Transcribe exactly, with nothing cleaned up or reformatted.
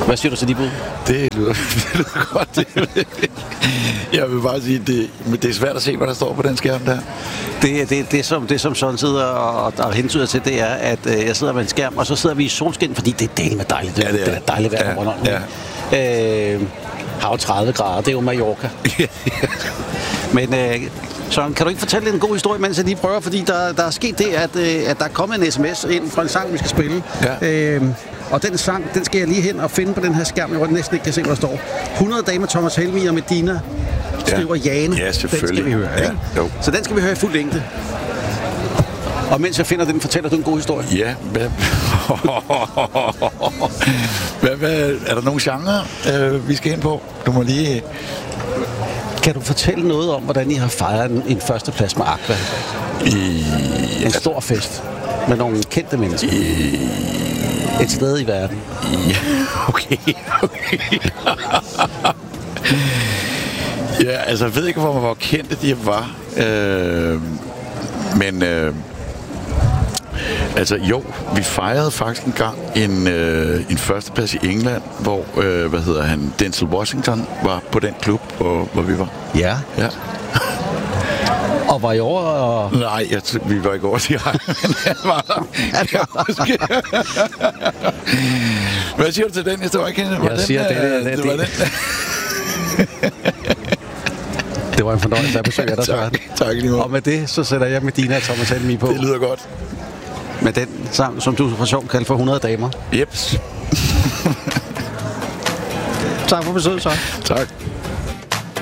Hvad siger du til de bud? Det lyder, det lyder godt. Det. Jeg vil bare sige, det, det er svært at se, hvad der står på den skærm der. Det, det, det, som, det som sådan sidder og, og hentyder til, det er, at øh, jeg sidder med en skærm, og så sidder vi i solskin, fordi det er delt med dejligt. Det, ja, det, er. det er dejligt vejr på Bornholm. Ja, ja. Øh, har jo tredive grader, det er jo Mallorca. Men øh, Søren, kan du ikke fortælle en god historie, mens jeg lige prøver? Fordi der, der er sket det, at, øh, at der er kommet en sms ind fra en sang, vi skal spille. Ja. Øh, og den sang, den skal jeg lige hen og finde på den her skærm, hvor jeg næsten ikke kan se, hvad der står. hundrede dage med Thomas Helmig og Medina, skriver ja. Jane. Ja, selvfølgelig. Den skal vi høre, ja. Jo. Så den skal vi høre i fuld længde. Og mens jeg finder den, fortæller du en god historie. Ja. Hvad, hvad, hvad, er der nogle genre, øh, vi skal ind på? Du må lige... Kan du fortælle noget om, hvordan I har fejret en, en førsteplads med Aqua? I... En stor fest med nogle kendte mennesker. I... Et sted i verden. Ja, okay. okay. Ja, altså jeg ved ikke, hvor, hvor kendte de var. Øh, men... Øh, Altså jo, vi fejrede faktisk en gang en, øh, en førsteplads i England, hvor, øh, hvad hedder han, Denzel Washington var på den klub, hvor, hvor vi var. Ja. Ja. Og var I over? Og... Nej, jeg t- vi var ikke over til ham, men han var der. Hvad siger du til den historie? Jeg den, siger, det, det, det, det var den. Det var en fornøjelse at besøge dig, Søren. Tak, tak lige meget. Og med det, så sætter jeg Medina og Thomas Helmig på. Det lyder godt. Med den sang, som du for sjov kalder for hundrede damer. Jeps. Tak for besøget, så. Tak.